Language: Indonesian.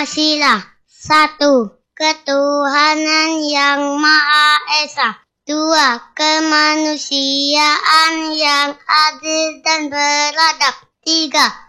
Pancasila. 1. Ketuhanan yang Maha Esa. 2. Kemanusiaan yang adil dan beradab. 3.